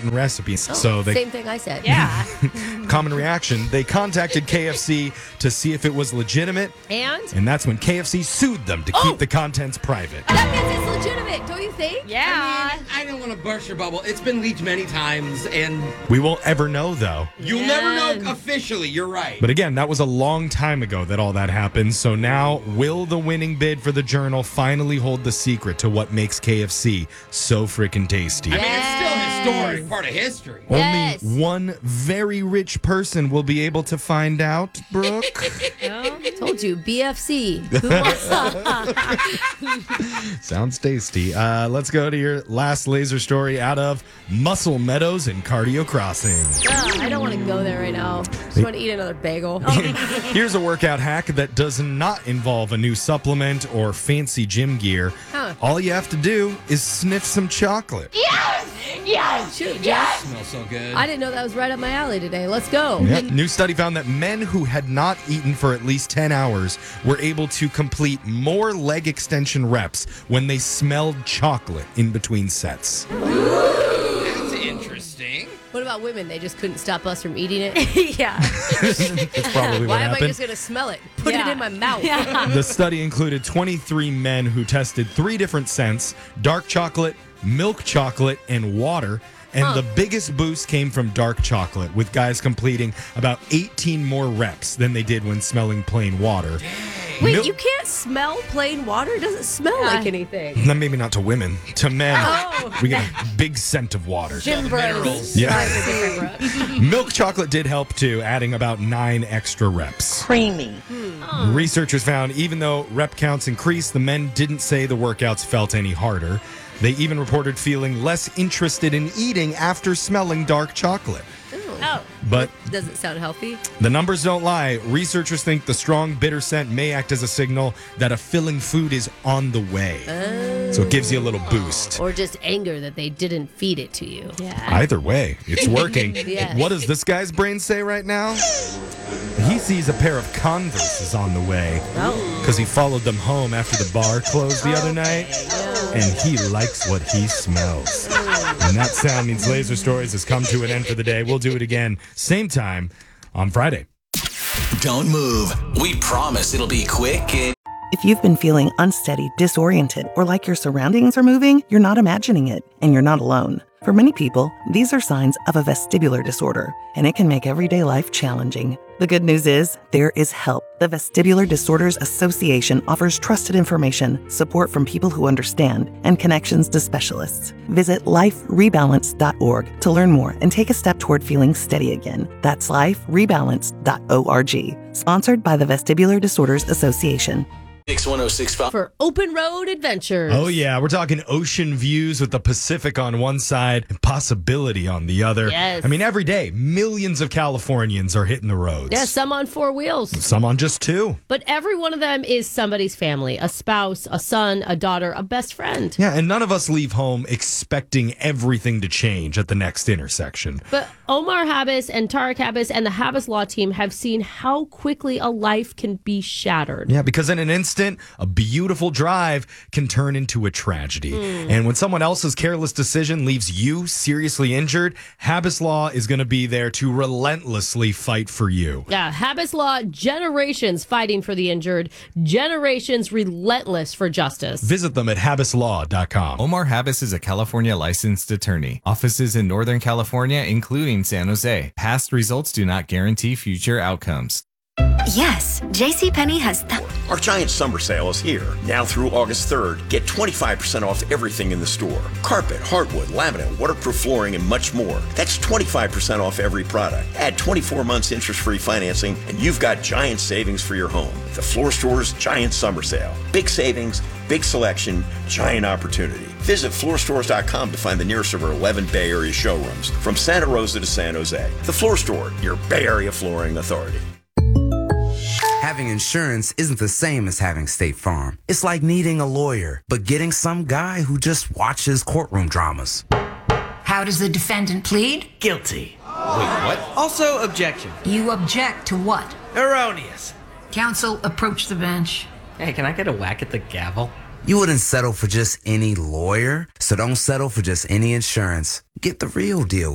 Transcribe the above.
written recipes. So they Same thing I said. Yeah. common reaction. They contacted KFC to see if it was legitimate, And that's when KFC sued them to keep the contents private. that means it's legitimate, don't you think? Yeah. I don't want to burst your bubble. It's been leaked many times, and We won't ever know, though. you'll never know officially. You're right. But again, that was a long time ago that all that happened. So now, will the winning bid for the Journal finally hold the secret to what makes KFC so freaking tasty? I mean, it's still historic, part of history. Yes. Only one very rich person will be able to find out, Brooke. Told you, BFC. Who wants some? Sounds tasty. Let's go to your last laser story out of Muscle Meadows and Cardio Crossing. I don't want to go there right now. Just want to eat another bagel. Here's a workout hack that does not involve a new supplement or fancy gym gear. Huh. All you have to do is sniff some chocolate. Shoot, Josh. Smells so good. I didn't know that was right up my alley today. Let's go. Yeah. New study found that men who had not eaten for at least 10 hours were able to complete more leg extension reps when they smelled chocolate in between sets. That's interesting. What about women? They just couldn't stop us from eating it. Yeah. That's probably what Why am I happened. just going to smell it? Put it Yeah. in my mouth. Yeah. The study included 23 men who tested 3 different scents: dark chocolate, milk chocolate, and water. And the biggest boost came from dark chocolate, with guys completing about 18 more reps than they did when smelling plain water. Wait, Mil- you can't smell plain water? It doesn't smell like anything. Now, maybe not to women. To men, Oh. we get a big scent of water. Gym bros. Yeah. Tries a different rep. Milk chocolate did help too, adding about 9 extra reps. Creamy. Researchers found even though rep counts increased, the men didn't say the workouts felt any harder. They even reported feeling less interested in eating after smelling dark chocolate. Oh. But Doesn't sound healthy. the numbers don't lie. Researchers think the strong bitter scent may act as a signal that a filling food is on the way. So it gives you a little boost. Or just anger that they didn't feed it to you. Yeah. Either way, it's working. Yes. What does this guy's brain say right now? He sees a pair of Converses on the way because he followed them home after the bar closed the other night, and he likes what he smells. And that sound means Laser Stories has come to an end for the day. We'll do it again, same time on Friday. Don't move. We promise it'll be quick and If you've been feeling unsteady, disoriented, or like your surroundings are moving, you're not imagining it, and you're not alone. For many people, these are signs of a vestibular disorder, and it can make everyday life challenging. The good news is, there is help. The Vestibular Disorders Association offers trusted information, support from people who understand, and connections to specialists. Visit liferebalance.org to learn more and take a step toward feeling steady again. That's liferebalance.org. Sponsored by the Vestibular Disorders Association. 1065. For open road adventures. Oh, yeah. We're talking ocean views with the Pacific on one side and possibility on the other. Yes. I mean, every day, millions of Californians are hitting the roads. Yeah, some on 4 wheels. Some on just 2. But every one of them is somebody's family, a spouse, a son, a daughter, a best friend. Yeah, and none of us leave home expecting everything to change at the next intersection. But Omar Habis and Tarek Habis and the Habis Law Team have seen how quickly a life can be shattered. Yeah, because in an instant, a beautiful drive can turn into a tragedy. And when someone else's careless decision leaves you seriously injured, Habis Law is going to be there to relentlessly fight for you. Yeah, Habis Law, generations fighting for the injured, generations relentless for justice. Visit them at habislaw.com. Omar Habis is a California licensed attorney. Offices in Northern California, including San Jose. Past results do not guarantee future outcomes. Yes, JCPenney has Our giant summer sale is here. Now through August 3rd, get 25% off everything in the store. Carpet, hardwood, laminate, waterproof flooring, and much more. That's 25% off every product. Add 24 months interest-free financing, and you've got giant savings for your home. The Floor Store's Giant Summer Sale. Big savings, big selection, giant opportunity. Visit floorstores.com to find the nearest of our 11 Bay Area showrooms, from Santa Rosa to San Jose. The Floor Store, your Bay Area flooring authority. Having insurance isn't the same as having State Farm. It's like needing a lawyer, but getting some guy who just watches courtroom dramas. How does the defendant plead? Guilty. Wait, what? Also, objection. You object to what? Erroneous. Counsel, approach the bench. Hey, can I get a whack at the gavel? You wouldn't settle for just any lawyer, so don't settle for just any insurance. Get the real deal.